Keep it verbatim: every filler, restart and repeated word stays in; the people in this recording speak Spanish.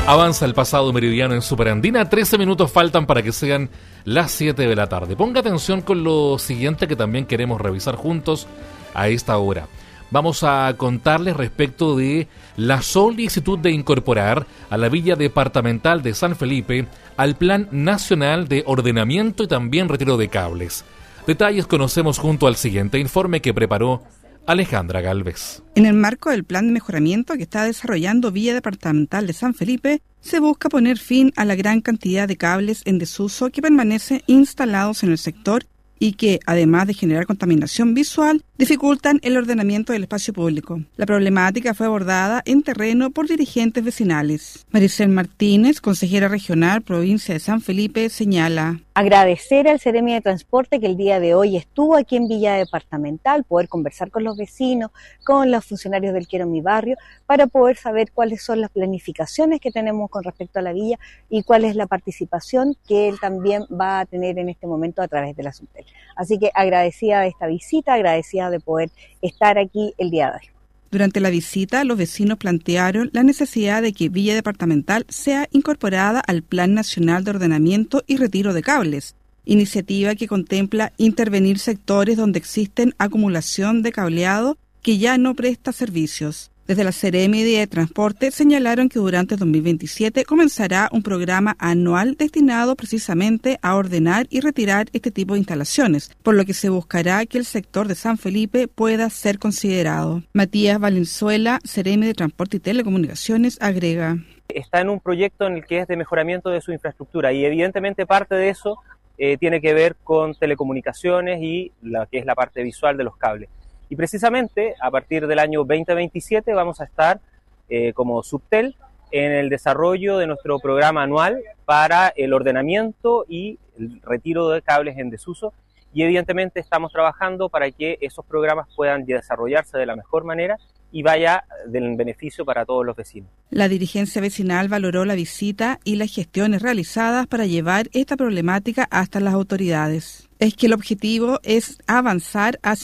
Avanza el pasado meridiano en Superandina, trece minutos faltan para que sean las siete de la tarde. Ponga atención con lo siguiente que también queremos revisar juntos a esta hora. Vamos a contarles respecto de la solicitud de incorporar a la Villa Departamental de San Felipe al Plan Nacional de Ordenamiento y también Retiro de Cables. Detalles conocemos junto al siguiente informe que preparó Alejandra Galvez. En el marco del plan de mejoramiento que está desarrollando Villa Departamental de San Felipe, se busca poner fin a la gran cantidad de cables en desuso que permanecen instalados en el sector y que, además de generar contaminación visual, dificultan el ordenamiento del espacio público. La problemática fue abordada en terreno por dirigentes vecinales. Maricel Martínez, consejera regional, provincia de San Felipe, señala: agradecer al Seremi de Transporte que el día de hoy estuvo aquí en Villa Departamental, poder conversar con los vecinos, con los funcionarios del Quiero Mi Barrio, para poder saber cuáles son las planificaciones que tenemos con respecto a la villa y cuál es la participación que él también va a tener en este momento a través de la Subtel. Así que agradecida de esta visita, agradecida de poder estar aquí el día de hoy. Durante la visita, los vecinos plantearon la necesidad de que Villa Departamental sea incorporada al Plan Nacional de Ordenamiento y Retiro de Cables, iniciativa que contempla intervenir sectores donde existen acumulación de cableado que ya no presta servicios. Desde la Seremi de Transporte señalaron que durante dos mil veintisiete comenzará un programa anual destinado precisamente a ordenar y retirar este tipo de instalaciones, por lo que se buscará que el sector de San Felipe pueda ser considerado. Matías Valenzuela, Seremi de Transporte y Telecomunicaciones, agrega: está en un proyecto en el que es de mejoramiento de su infraestructura y evidentemente parte de eso eh, tiene que ver con telecomunicaciones y la que es la parte visual de los cables. Y precisamente a partir del año veinte veintisiete vamos a estar eh, como Subtel en el desarrollo de nuestro programa anual para el ordenamiento y el retiro de cables en desuso, y evidentemente estamos trabajando para que esos programas puedan desarrollarse de la mejor manera y vaya del beneficio para todos los vecinos. La dirigencia vecinal valoró la visita y las gestiones realizadas para llevar esta problemática hasta las autoridades. Es que el objetivo es avanzar hacia